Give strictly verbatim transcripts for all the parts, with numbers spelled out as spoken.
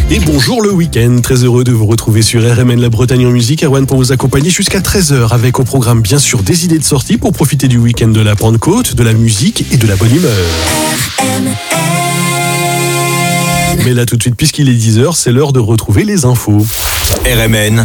Et bonjour le week-end, très heureux de vous retrouver sur R M N La Bretagne en musique. Erwan pour vous accompagner jusqu'à treize heures avec au programme bien sûr des idées de sortie pour profiter du week-end de la Pentecôte, de la musique et de la bonne humeur. R M N. Mais là tout de suite, puisqu'il est dix heures, c'est l'heure de retrouver les infos. R M N,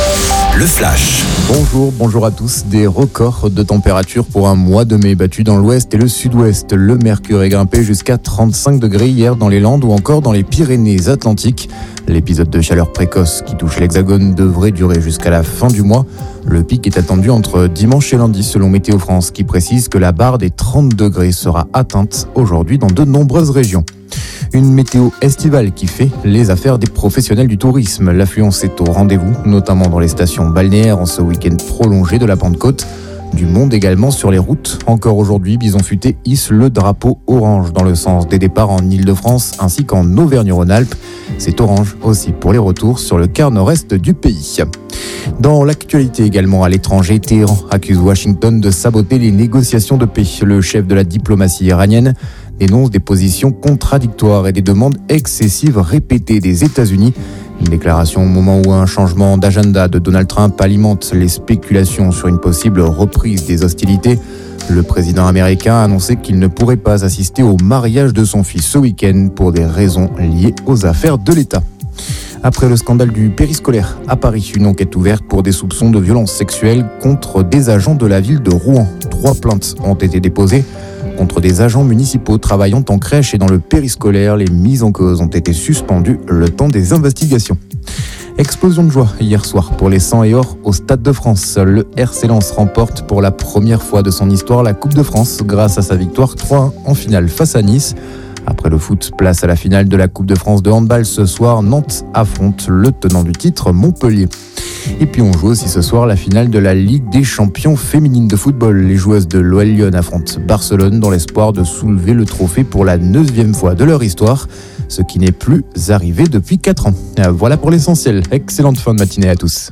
le flash. Bonjour, bonjour à tous. Des records de température pour un mois de mai battus dans l'ouest et le sud-ouest. Le mercure est grimpé jusqu'à trente-cinq degrés hier dans les Landes ou encore dans les Pyrénées-Atlantiques. L'épisode de chaleur précoce qui touche l'Hexagone devrait durer jusqu'à la fin du mois. Le pic est attendu entre dimanche et lundi selon Météo France qui précise que la barre des trente degrés sera atteinte aujourd'hui dans de nombreuses régions. Une météo estivale qui fait les affaires des professionnels du tourisme. L'affluence est au rendez-vous, notamment dans les stations balnéaires en ce week-end prolongé de la Pentecôte. Du monde également sur les routes. Encore aujourd'hui, Bison Futé hisse le drapeau orange dans le sens des départs en Ile-de-France ainsi qu'en Auvergne-Rhône-Alpes. C'est orange aussi pour les retours sur le quart nord-est du pays. Dans l'actualité également à l'étranger, Téhéran accuse Washington de saboter les négociations de paix. Le chef de la diplomatie iranienne dénonce des positions contradictoires et des demandes excessives répétées des États-Unis. Une déclaration au moment où un changement d'agenda de Donald Trump alimente les spéculations sur une possible reprise des hostilités. Le président américain a annoncé qu'il ne pourrait pas assister au mariage de son fils ce week-end pour des raisons liées aux affaires de l'État. Après le scandale du périscolaire à Paris, une enquête ouverte pour des soupçons de violences sexuelles contre des agents de la ville de Rouen. Trois plaintes ont été déposées contre des agents municipaux travaillant en crèche et dans le périscolaire. Les mises en cause ont été suspendues le temps des investigations. Explosion de joie hier soir pour les sang et or au Stade de France. Le R C Lens remporte pour la première fois de son histoire la Coupe de France grâce à sa victoire trois un en finale face à Nice. Après le foot, place à la finale de la Coupe de France de handball. Ce soir, Nantes affronte le tenant du titre, Montpellier. Et puis on joue aussi ce soir la finale de la Ligue des champions féminines de football. Les joueuses de l'O L Lyon affrontent Barcelone dans l'espoir de soulever le trophée pour la neuvième fois de leur histoire, ce qui n'est plus arrivé depuis quatre ans. Voilà pour l'essentiel. Excellente fin de matinée à tous.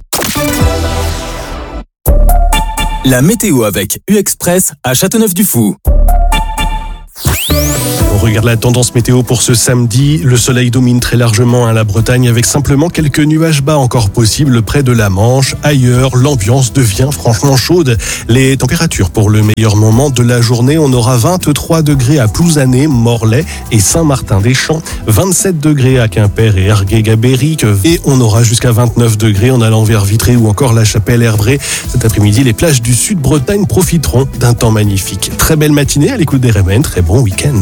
La météo avec U-Express à Châteauneuf-du-Fou. On regarde la tendance météo pour ce samedi. Le soleil domine très largement à la Bretagne avec simplement quelques nuages bas encore possibles près de la Manche. Ailleurs, l'ambiance devient franchement chaude. Les températures pour le meilleur moment de la journée, on aura vingt-trois degrés à Plouzané, Morlaix et Saint-Martin-des-Champs, vingt-sept degrés à Quimper et Arguer-Gabéric et on aura jusqu'à vingt-neuf degrés en allant vers Vitré ou encore la Chapelle-Herbray. Cet après-midi, les plages du Sud-Bretagne profiteront d'un temps magnifique. Très belle matinée à l'écoute des R M N, très bon week-end.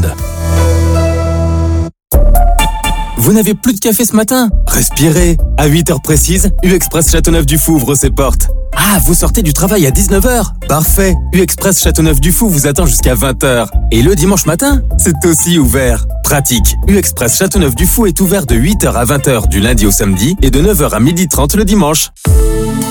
Vous n'avez plus de café ce matin ? Respirez. À huit heures précises, U-Express Châteauneuf-du-Fou ouvre ses portes. Ah, vous sortez du travail à dix-neuf heures ? Parfait. U-Express Châteauneuf-du-Fou vous attend jusqu'à vingt heures. Et le dimanche matin, c'est aussi ouvert. Pratique. U-Express Châteauneuf-du-Fou est ouvert de huit heures à vingt heures du lundi au samedi et de neuf heures à midi trente le dimanche.